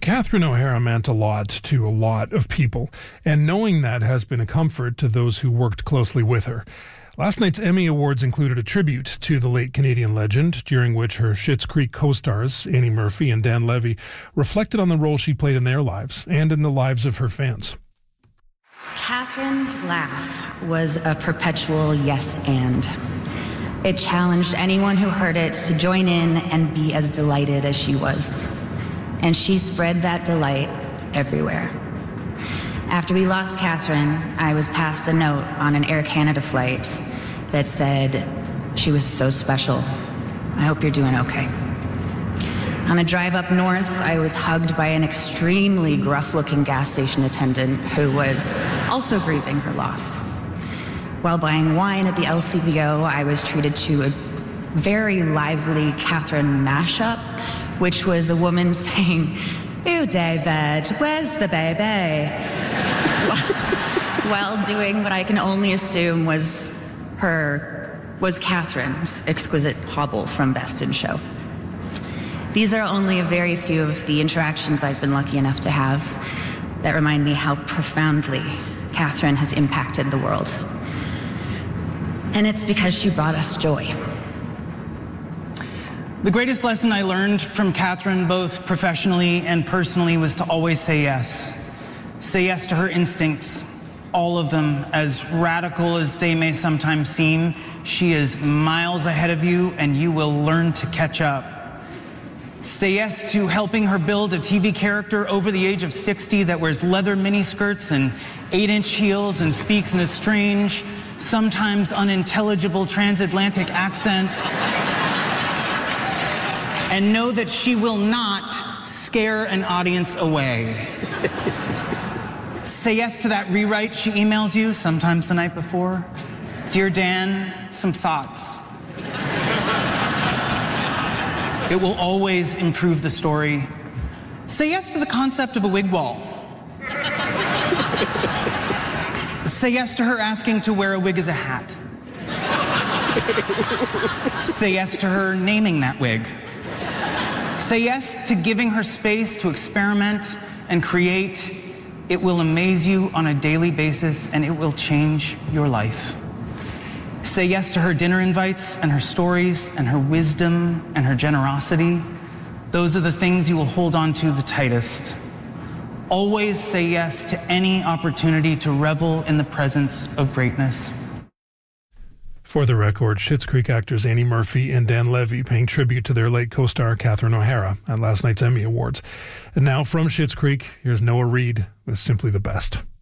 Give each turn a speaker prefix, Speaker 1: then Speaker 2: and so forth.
Speaker 1: Catherine O'Hara meant a lot to a lot of people, and knowing that has been a comfort to those who worked closely with her. Last night's Emmy Awards included a tribute to the late Canadian legend, during which her Schitt's Creek co-stars, Annie Murphy and Dan Levy, reflected on the role she played in their lives and in the lives of her fans.
Speaker 2: Catherine's laugh was a perpetual yes and. It challenged anyone who heard it to join in and be as delighted as she was. And she spread that delight everywhere. After we lost Catherine, I was passed a note on an Air Canada flight that said, "She was so special. I hope you're doing okay." On a drive up north, I was hugged by an extremely gruff-looking gas station attendant who was also grieving her loss. While buying wine at the LCBO, I was treated to a very lively Catherine mashup, which was a woman saying, "Ew, David, where's the baby?" while doing what I can only assume was Catherine's exquisite hobble from Best in Show. These are only a very few of the interactions I've been lucky enough to have that remind me how profoundly Catherine has impacted the world. And it's because she brought us joy.
Speaker 3: The greatest lesson I learned from Catherine, both professionally and personally, was to always say yes. Say yes to her instincts, all of them, as radical as they may sometimes seem. She is miles ahead of you, and you will learn to catch up. Say yes to helping her build a TV character over the age of 60 that wears leather miniskirts and 8-inch heels and speaks in a strange, sometimes unintelligible transatlantic accent. And know that she will not scare an audience away. Say yes to that rewrite she emails you, sometimes the night before. "Dear Dan, some thoughts." It will always improve the story. Say yes to the concept of a wig wall. Say yes to her asking to wear a wig as a hat. Say yes to her naming that wig. Say yes to giving her space to experiment and create. It will amaze you on a daily basis, and it will change your life. Say yes to her dinner invites and her stories and her wisdom and her generosity. Those are the things you will hold on to the tightest. Always say yes to any opportunity to revel in the presence of greatness.
Speaker 1: For the record, Schitt's Creek actors Annie Murphy and Dan Levy paying tribute to their late co-star Catherine O'Hara at last night's Emmy Awards. And now from Schitt's Creek, here's Noah Reid with Simply the Best.